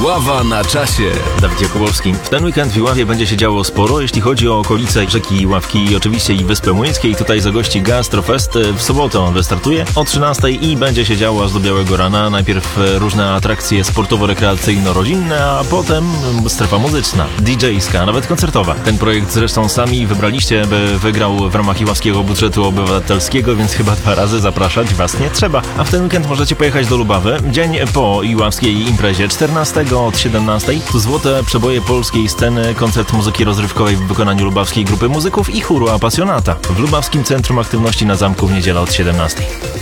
Iława na czasie. Dawid Jakubowski. W ten weekend w Iławie będzie się działo sporo, jeśli chodzi o okolice rzeki Iławki i oczywiście i Wyspy Młyńskiej. Tutaj zagości Gastrofest. W sobotę on wystartuje o 13 i będzie się działo aż do białego rana. Najpierw różne atrakcje sportowo-rekreacyjno-rodzinne, a potem strefa muzyczna, DJ-ska, nawet koncertowa. Ten projekt zresztą sami wybraliście, by wygrał w ramach iławskiego budżetu obywatelskiego, więc chyba 2 razy zapraszać was nie trzeba. A w ten weekend możecie pojechać do Lubawy. Dzień po iławskiej imprezie 14 od 17. Złote przeboje polskiej sceny, koncert muzyki rozrywkowej w wykonaniu lubawskiej grupy muzyków i chóru Apasjonata w Lubawskim Centrum Aktywności na Zamku w niedzielę od 17.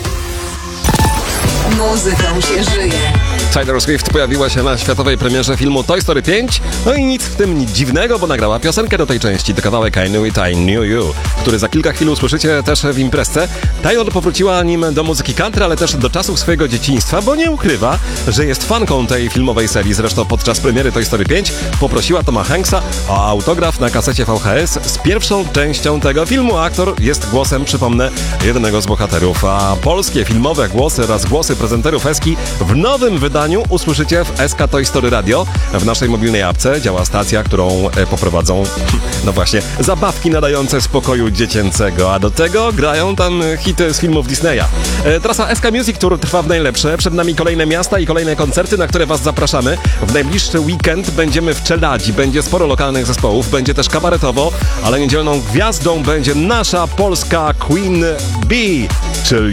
Muzyką się żyje. Taylor Swift pojawiła się na światowej premierze filmu Toy Story 5, no i nic w tym dziwnego, bo nagrała piosenkę do tej części, to kawałek I Knew It, I Knew You, który za kilka chwil usłyszycie też w imprezce. Taylor powróciła nim do muzyki country, ale też do czasów swojego dzieciństwa, bo nie ukrywa, że jest fanką tej filmowej serii. Zresztą podczas premiery Toy Story 5 poprosiła Toma Hanksa o autograf na kasecie VHS z pierwszą częścią tego filmu. Aktor jest głosem, przypomnę, jednego z bohaterów, a polskie filmowe głosy oraz głosy prezenterów Eski w nowym wydaniu usłyszycie w SK Toy Story Radio. W naszej mobilnej apce działa stacja, którą poprowadzą, no właśnie, zabawki nadające spokoju dziecięcego, a do tego grają tam hity z filmów Disneya. Trasa SK Music Tour trwa w najlepsze. Przed nami kolejne miasta i kolejne koncerty, na które was zapraszamy. W najbliższy weekend będziemy w Czeladzi, będzie sporo lokalnych zespołów, będzie też kabaretowo, ale niedzielną gwiazdą będzie nasza polska Queen Bee, czyli